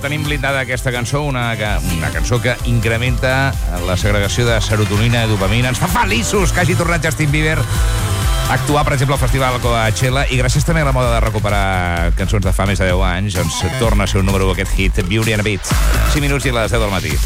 tenim blindada aquesta cançó, una cançó que incrementa la segregació de serotonina i dopamina. Ens fa feliços que hagi tornat Justin Bieber a actuar, per exemple, al Festival Coachella, i gràcies també a la moda de recuperar cançons de fa més de 10 anys, doncs torna a ser un número aquest hit, Beauty and a Beat. 5 minuts i a les 10 del matí.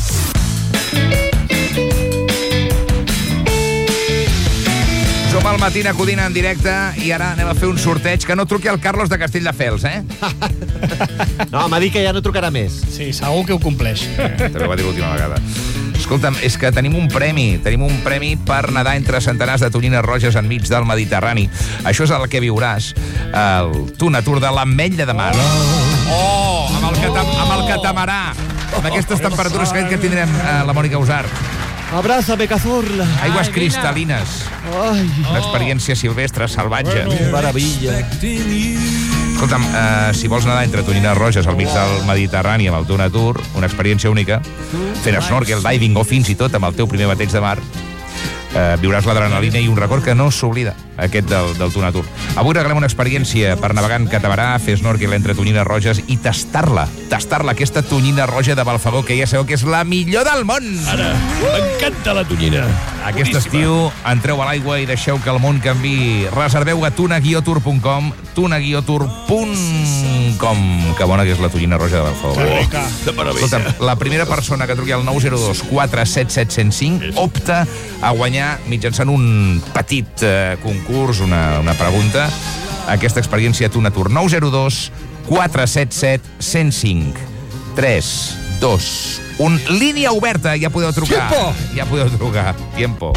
Som al Matí Codina en directe i ara anem a fer un sorteig. Que no truqui al Carlos de Castelldefels, eh? No, m'ha dit que ja no trucarà més. Sí, segur que ho compleix. També ho va dir l'última vegada. Escolta'm, és que tenim un premi per nedar entre centenars de tonyines roges enmig del Mediterrani. Això és el que viuràs, el Tuna Tour de l'Ametlla de Mar. Amb el catamarà. Amb aquestes temperatures que tindrem la Mònica Usart. Abrázame, cazorla. Aigües cristal·lines. Una experiència silvestre, salvatge. Meravella. Escolta'm, si vols nedar entre tonyines roges al mig del Mediterrani amb el Tuna Tour, una experiència única, fent snorkel, diving o fins i tot amb el teu primer bateig de mar, viuràs l'adrenalina i un record que no s'oblida, aquest del Tuna Tour. Avui regalem una experiència per navegar en catamarà, fer snorkel entre tonyines roges i tastar-la, aquesta tonyina roja de Balfagó, que ja sabeu que és la millor del món. Ara, m'encanta la tonyina. Aquest estiu entreu a l'aigua i deixeu que el món canvi. Reserveu a tuna-tour.com, tuna-tour.com. Que bona que és la tonyina roja de Balfagó. De meravella. Escolta'm, la primera persona que truqui al 902 477 105 opta a guanyar mitjançant un petit concurs, una pregunta, aquesta experiència Tuna Tour. 902 477 105 3, 2, 1. Línia oberta, ja podeu trucar. Tiempo! Ja podeu trucar. Tiempo.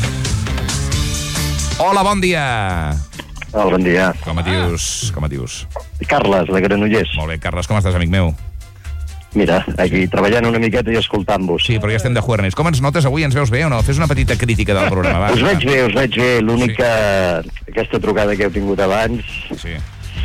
Hola, bon dia. Hola, bon dia. Com et dius? Carles, de Granollers. Molt bé, Carles, com estàs, amic meu? Mira, aquí treballant una miqueta i escoltant-vos. Sí, però ja estem de juernes. Com ens notes avui? Ens veus bé o no? Fes una petita crítica del programa. Us veig bé. L'únic que aquesta trucada que heu tingut abans... Sí.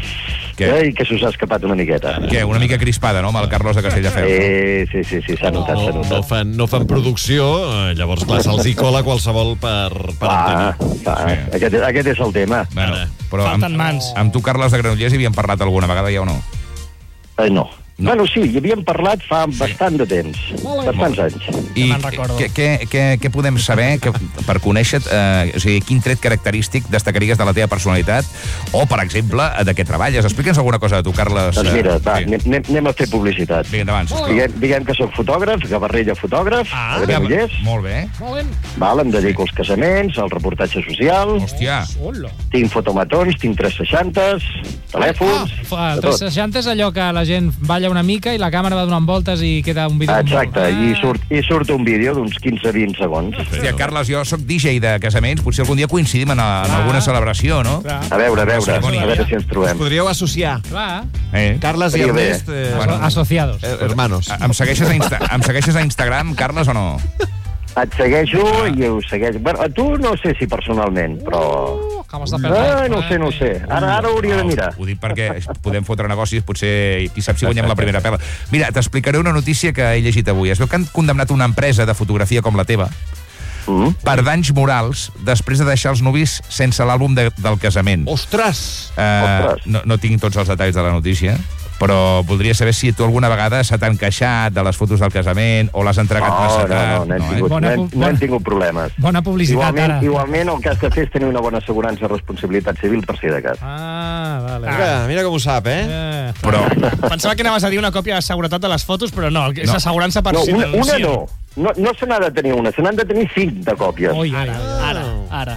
Què? Que s'us ha escapat una miqueta. Què? Una mica crispada, no?, amb el Carlos de Castelldefels. Sí, s'ha notat. No fan producció, llavors, clar, se'ls hi cola qualsevol per antena. Sí. Aquest és el tema. Bueno, però Falten mans. amb tu, Carles de Granollers, hi havíem parlat alguna vegada ja o no? No. Bueno, sí, hi havíem parlat fa bastant de temps. Bastants anys. I me'n recordo. què podem saber per conèixer-te? O sigui, quin tret característic destacaries de la teva personalitat? O, per exemple, de què treballes? Explica'ns alguna cosa de tu, Carles. Doncs mira, sí. anem a fer publicitat. Vinga, endavant. Diguem que sóc fotògraf, Gavarrella fotògraf, a Granollers. Molt bé. Em dedico als casaments, al reportatge social. Hòstia. Tinc fotomatons, tinc 360s, telèfons... El 360 és allò que la gent balla una mica i la càmera va donant voltes i queda un vídeo... Exacte, i surt un vídeo d'uns 15-20 segons. Hòstia, Carles, jo sóc DJ de casaments, potser algun dia coincidim en alguna celebració, no? A veure si ens trobem. Us podríeu associar. Clar. Carles i Ernest, Asociados. hermanos. Em segueixes a Instagram, Carles, o no? Et segueixo i ho segueixo. Bueno, a tu no sé si personalment, però... Acabes de perdre. No sé. Ara hauria de mirar. Ho dic perquè podem fotre negocis, potser, qui sap si guanyem la primera pela. Mira, t'explicaré una notícia que he llegit avui. Es veu que han condemnat una empresa de fotografia com la teva per danys morals després de deixar els nuvis sense l'àlbum del casament. Ostres! No tinc tots els detalls de la notícia, però voldria saber si tu alguna vegada se t'han queixat de les fotos del casament o l'has entregat massa tard. No hem tingut problemes. Bona publicitat, ara. Igualment, el que has de fer és tenir una bona assegurança de responsabilitat civil per si de cas. Vale. Mira com ho sap, Però Pensava que anaves a dir una còpia de seguretat de les fotos, però no, és assegurança per si una no. No se n'ha de tenir una, se n'han de tenir 5 de còpies. Ui, ara.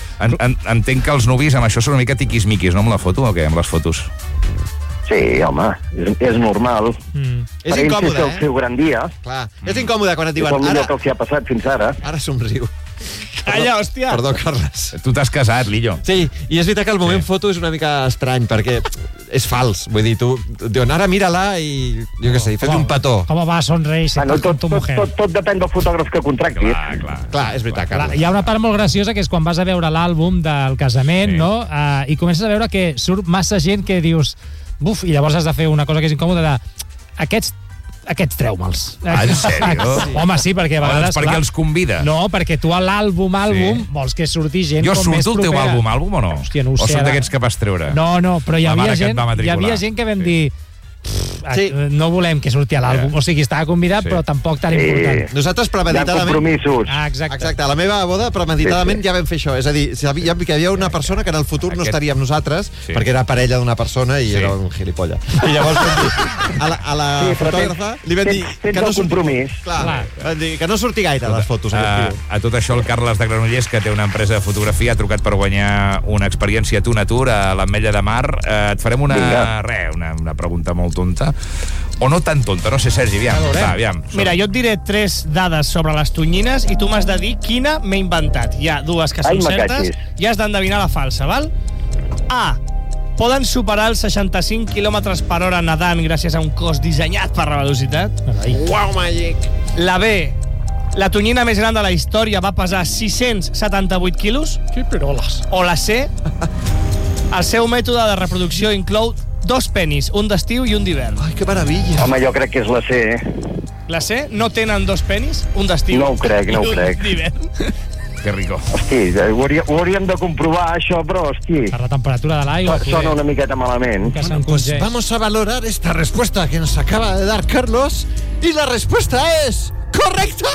entenc que els nuvis amb això són una mica tiquismiquis, no, amb la foto o què, amb les fotos? Sí, home, és normal. És incòmode, és el seu gran dia. Clar, és incòmode quan et diuen... És el millor que els hi ha passat fins ara. Ara somriu. Calla, hòstia! Perdó, Carles. Tu t'has casat, Lillo. Sí, i és veritat que el moment foto és una mica estrany, perquè és fals. Vull dir, tu diuen, ara mira-la i, jo què sé, fes un petó. Com va, sonreís con tu mujer. Tot depèn del fotògraf que contractis. Clar, és veritat, Carles. Hi ha una part molt graciosa que és quan vas a veure l'àlbum del casament, no? I comences a veure que surt massa gent que dius... Buf, i llavors has de fer una cosa que és incòmoda de... Aquests treu-me'ls. En sèrio? Home, sí, perquè a vegades... perquè els convida. No, perquè tu a l'àlbum vols que surti gent jo com més propera. Jo surto el teu àlbum o no? Hòstia, no ho sé. O són d'aquests que vas treure? No, però hi havia gent que vam dir... Sí. No volem que surti a l'àlbum. O sigui, estava convidat, però tampoc tan important. Nosaltres Hi ha premeditadament... compromisos. Exacte. Exacte, a la meva boda premeditadament ja vam fer això. És a dir, sabíem que hi havia una persona que en el futur no estaria amb nosaltres, perquè era parella d'una persona i era un gilipolla. I llavors vam dir, a la fotògrafa li vam dir que no compromís. Clar, vam dir que no surti gaire les fotos. A tot això, el Carles de Granollers, que té una empresa de fotografia, ha trucat per guanyar una experiència a Natur a l'Ametlla de Mar. Et farem una pregunta molt tonta. O no tan tonta, no sé, Sergi, aviam. Mira, jo et diré 3 dades sobre les tonyines i tu m'has de dir quina m'he inventat. Hi ha 2 que són certes i has d'endevinar la falsa, val? A. Poden superar els 65 km per hora nedant gràcies a un cos dissenyat per la velocitat. Wow, magic! La B. La tonyina més gran de la història va pesar 678 quilos. Que peroles. O la C. El seu mètode de reproducció inclou 2 penis, un d'estiu i un d'hivern. Ai, que meravella. Home, jo crec que és la C, La C? No tenen 2 penis, un d'estiu No ho crec. i un d'hivern. Que rico. Hosti, ho hauríem de comprovar, això, però, hosti, Per la temperatura de l'aigua. sona una miqueta malament. Que s'encongeix. Vamos a valorar esta respuesta que nos acaba de dar Carlos y la respuesta es correcta.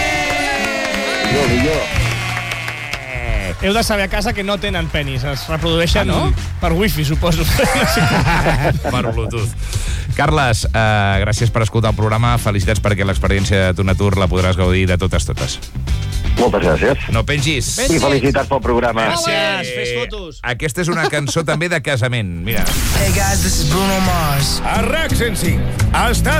Millor. Heu de saber a casa que no tenen penis, es reprodueixen per wifi, suposo. Per Bluetooth. Carles, gràcies per escoltar el programa. Felicitats perquè l'experiència de Natur la podràs gaudir de totes. Moltes gràcies. No pengis. I felicitats pel programa. Gràcies, fes fotos. Aquesta és una cançó també de casament. Mira. Hey guys, this is Bruno Mars. A RAC 105 està